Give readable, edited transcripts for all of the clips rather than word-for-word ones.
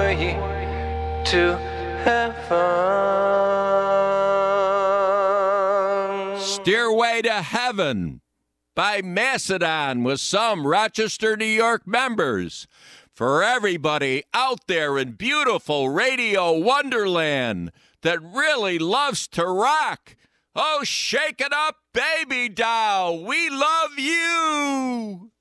Stairway to Heaven. Stairway to Heaven by Macedon with some Rochester, New York members. For everybody out there in beautiful Radio Wonderland that really loves to rock. Oh, shake it up, baby doll. We love you.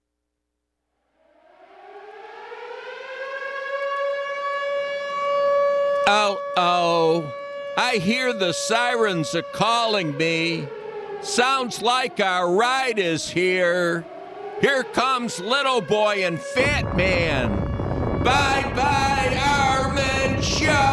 Oh, I hear the sirens are calling me. Sounds like our ride is here. Here comes Little Boy and Fat Man. Bye-bye, Armin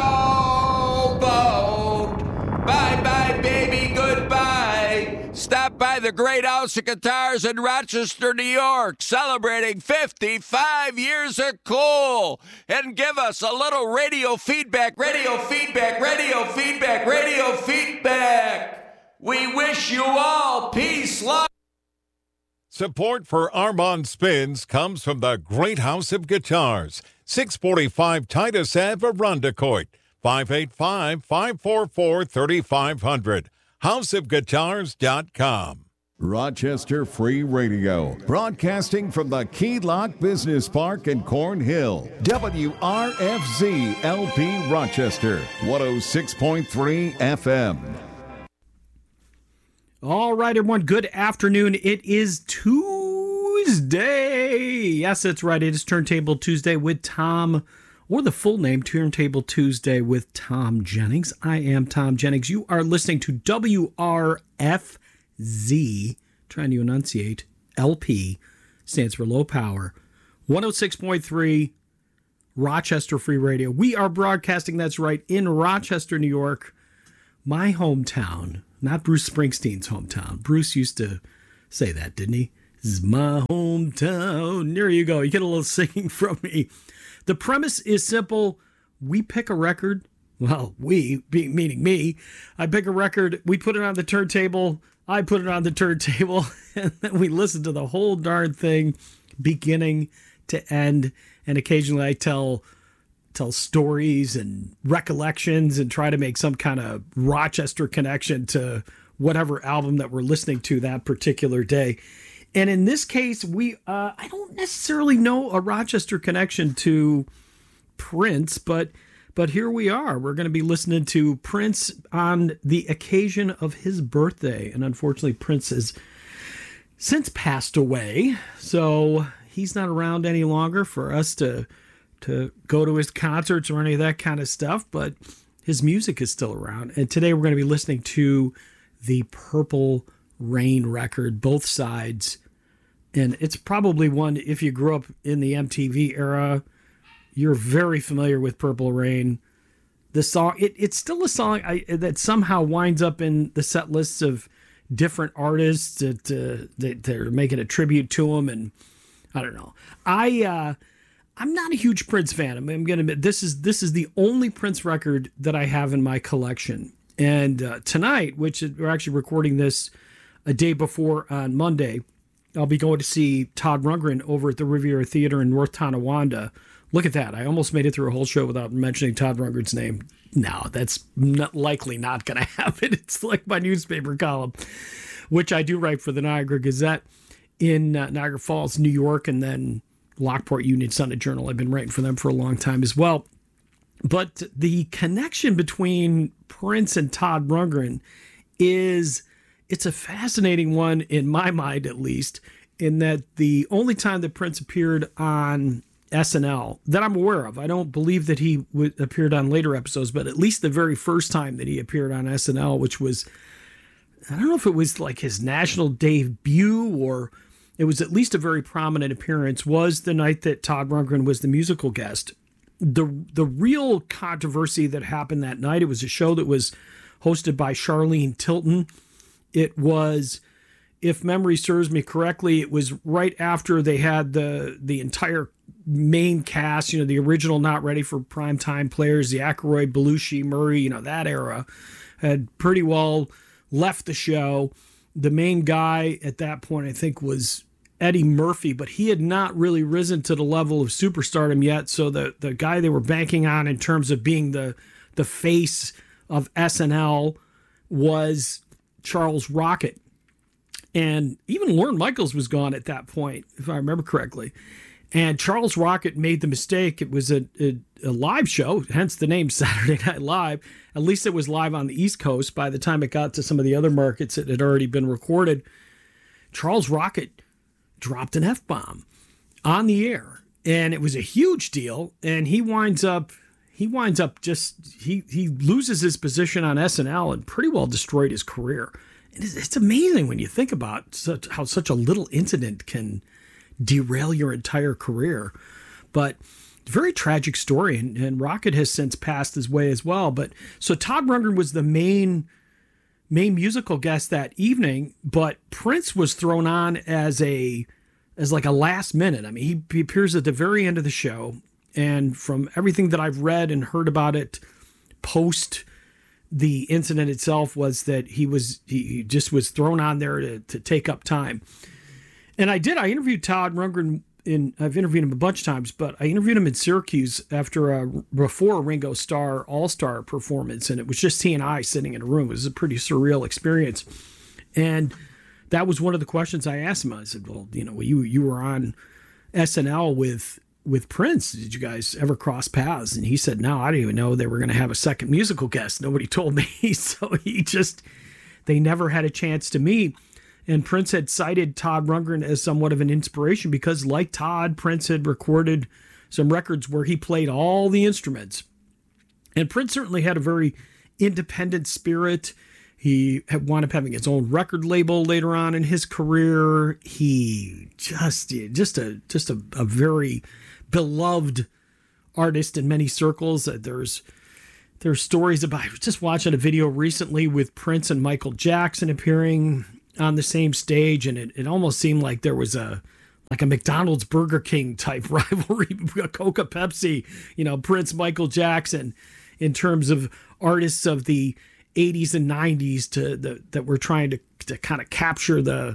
Showboat. Bye-bye, baby, goodbye. Stop by the Great House of Guitars in Rochester, New York, celebrating 55 years of cool. And give us a little radio feedback, radio feedback, radio feedback, radio feedback. We wish you all peace, love. Support for Armand Spins comes from the Great House of Guitars, 645 Titus Ave, Arundecoit, 585-544-3500, houseofguitars.com. Rochester Free Radio, broadcasting from the Key Lock Business Park in Cornhill. WRFZ LP Rochester, 106.3 FM. All right, everyone, good afternoon. It is Tuesday. Yes, that's right. It is Turntable Tuesday with Tom, or the full name, Turntable Tuesday with Tom Jennings. I am Tom Jennings. You are listening to WRFZ, trying to enunciate, LP, stands for Low Power, 106.3 Rochester Free Radio. We are broadcasting, that's right, in Rochester, New York, my hometown. Not Bruce Springsteen's hometown. Bruce used to say that, didn't he? This is my hometown. There you go. You get a little singing from me. The premise is simple. We pick a record. Well, meaning me. I pick a record. We put it on the turntable. I put it on the turntable. And then we listen to the whole darn thing beginning to end. And occasionally I tell stories and recollections and try to make some kind of Rochester connection to whatever album that we're listening to that particular day. And in this case, I don't necessarily know a Rochester connection to Prince, but here we are. We're going to be listening to Prince on the occasion of his birthday. And unfortunately, Prince has since passed away, so he's not around any longer for us to go to his concerts or any of that kind of stuff, but his music is still around. And today we're going to be listening to the Purple Rain record, both sides. And it's probably one, if you grew up in the MTV era, you're very familiar with Purple Rain. The song, it's still a song that somehow winds up in the set lists of different artists that they're making a tribute to him. And I don't know. I'm not a huge Prince fan. I'm going to admit this is the only Prince record that I have in my collection. And tonight, which we're actually recording this a day before on Monday, I'll be going to see Todd Rundgren over at the Riviera Theater in North Tonawanda. Look at that. I almost made it through a whole show without mentioning Todd Rundgren's name. No, that's likely not going to happen. It's like my newspaper column, which I do write for the Niagara Gazette in Niagara Falls, New York, and then Lockport Union Sunday Journal. I've been writing for them for a long time as well. But the connection between Prince and Todd Rundgren it's a fascinating one in my mind, at least, in that the only time that Prince appeared on SNL that I'm aware of, I don't believe that he appeared on later episodes, but at least the very first time that he appeared on SNL, which was, I don't know if it was like his national debut or it was at least a very prominent appearance, was the night that Todd Rundgren was the musical guest. The real controversy that happened that night, it was a show that was hosted by Charlene Tilton. It was, if memory serves me correctly, it was right after they had the entire main cast, the original Not Ready for Primetime players, the Aykroyd, Belushi, Murray, that era, had pretty well left the show. The main guy at that point, I think, was Eddie Murphy, but he had not really risen to the level of superstardom yet. So the guy they were banking on in terms of being the face of SNL was Charles Rocket. And even Lorne Michaels was gone at that point, if I remember correctly. And Charles Rocket made the mistake. It was a live show, hence the name Saturday Night Live. At least it was live on the East Coast. By the time it got to some of the other markets, it had already been recorded. Charles Rocket dropped an F-bomb on the air, and it was a huge deal. And he loses his position on SNL and pretty well destroyed his career. It's amazing when you think about how such a little incident can derail your entire career. But very tragic story, and Rocket has since passed his way as well. But so Todd Rundgren was the main musical guest that evening, but Prince was thrown on as like a last minute. I mean, he appears at the very end of the show, and from everything that I've read and heard about it post the incident itself was that he just was thrown on there to take up time. And I interviewed Todd Rundgren I've interviewed him a bunch of times, but I interviewed him in Syracuse before a Ringo Starr All-Star performance, and it was just he and I sitting in a room. It was a pretty surreal experience. And that was one of the questions I asked him. I said, well, you were on SNL with Prince. Did you guys ever cross paths? And he said, no, I didn't even know they were going to have a second musical guest. Nobody told me. So they never had a chance to meet. And Prince had cited Todd Rundgren as somewhat of an inspiration because, like Todd, Prince had recorded some records where he played all the instruments. And Prince certainly had a very independent spirit. He had wound up having his own record label later on in his career. He just a very beloved artist in many circles. There's stories about, I was just watching a video recently with Prince and Michael Jackson appearing on the same stage, and it almost seemed like there was a McDonald's Burger King type rivalry, Coca Pepsi, Prince, Michael Jackson, in terms of artists of the 80s and 90s that were trying to kind of capture the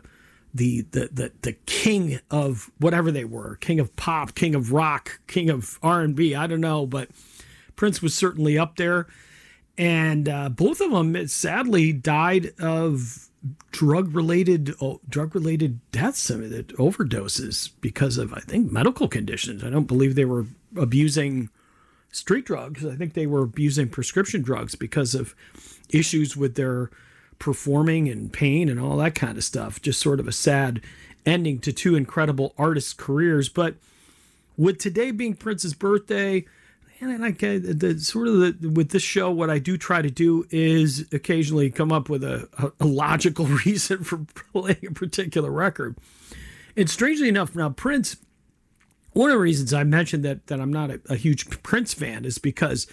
king of whatever they were, king of pop, king of rock, king of R&B, I don't know, but Prince was certainly up there. And both of them sadly died of drug-related deaths, overdoses, because of, I think, medical conditions. I don't believe they were abusing street drugs. I think they were abusing prescription drugs because of issues with their performing and pain and all that kind of stuff. Just sort of a sad ending to two incredible artists' careers. But with today being Prince's birthday, and with this show, what I do try to do is occasionally come up with a logical reason for playing a particular record. And strangely enough, now Prince, one of the reasons I mentioned that I'm not a huge Prince fan is because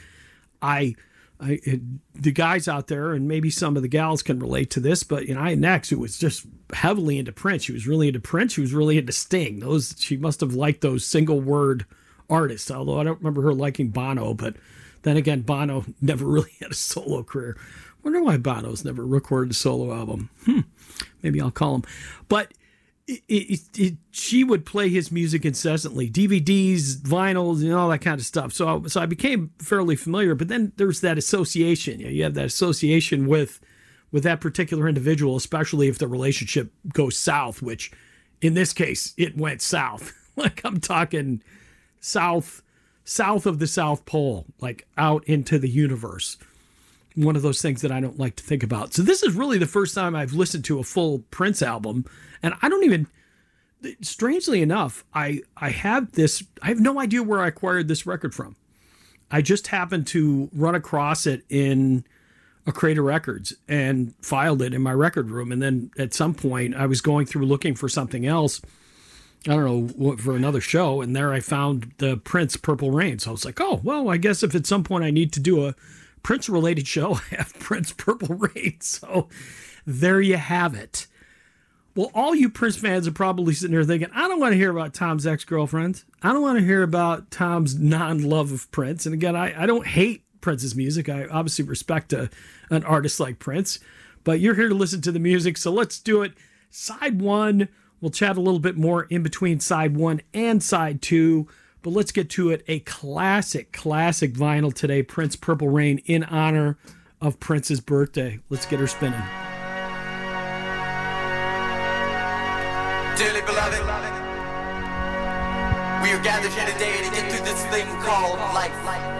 the guys out there, and maybe some of the gals can relate to this, but I had an ex who was just heavily into Prince. She was really into Prince. She was really into Sting. She must have liked those single word artists, although I don't remember her liking Bono. But then again, Bono never really had a solo career. I wonder why Bono's never recorded a solo album. Maybe I'll call him. But she would play his music incessantly, DVDs, vinyls, and all that kind of stuff. So I became fairly familiar. But then there's that association. You have that association with that particular individual, especially if the relationship goes south, which in this case, it went south. Like I'm talking south of the South Pole, like out into the universe. One of those things that I don't like to think about. So this is really the first time I've listened to a full Prince album. And I don't even, strangely enough, I have no idea where I acquired this record from. I just happened to run across it in a crate of records and filed it in my record room. And then at some point I was going through looking for something else, I don't know, for another show. And there I found the Prince Purple Rain. So I was like, oh, well, I guess if at some point I need to do a Prince-related show, I have Prince Purple Rain. So there you have it. Well, all you Prince fans are probably sitting there thinking, I don't want to hear about Tom's ex-girlfriend. I don't want to hear about Tom's non-love of Prince. And again, I don't hate Prince's music. I obviously respect an artist like Prince. But you're here to listen to the music, so let's do it. Side one, We'll chat a little bit more in between side 1 and side 2, but let's get to it. A classic vinyl today, Prince Purple Rain, in honor of Prince's birthday. Let's get her spinning. Dearly beloved, we are gathered here today to get through this thing called life.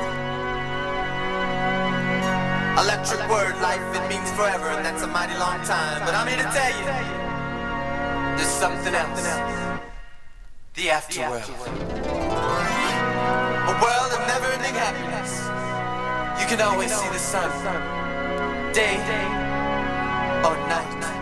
Electric word, life, it means forever, and that's a mighty long time. But I'm here to tell you, there's something else. The afterworld. A world of never-ending happiness. You can always see the sun, day or night.